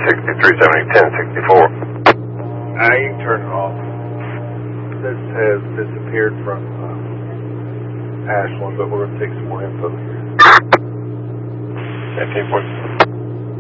1064. You can turn it off. This has disappeared from Ashland, but we're going to take some more info here. 15.4.